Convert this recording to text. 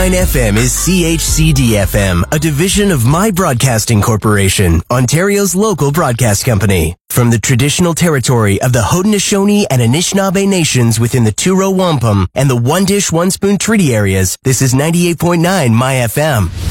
FM is CHCD-FM, a division of My Broadcasting Corporation, Ontario's local broadcast company. From the traditional territory of the Haudenosaunee and Anishinaabe nations within the Two-Row Wampum and the One Dish, One Spoon Treaty areas, this is 98.9 My FM.